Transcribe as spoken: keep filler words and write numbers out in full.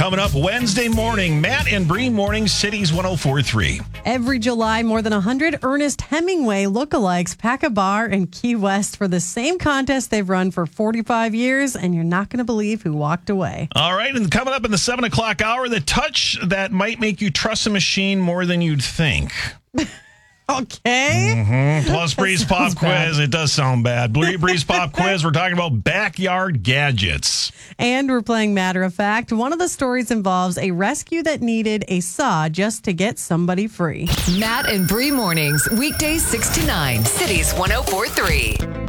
Coming up Wednesday morning, Matt and Bree Morning, Cities one oh four point three. Every July, more than one hundred Ernest Hemingway lookalikes pack a bar in Key West for the same contest they've run for forty-five years, and you're not going to believe who walked away. All right, and coming up in the seven o'clock hour, the touch that might make you trust a machine more than you'd think. Okay. Mm-hmm. Plus Breeze Pop bad. Quiz. It does sound bad. Bree- Breeze Pop Quiz. We're talking about backyard gadgets. And we're playing Matter of Fact. One of the stories involves a rescue that needed a saw just to get somebody free. Matt and Bree Mornings, weekdays six to nine, Cities one oh four point three.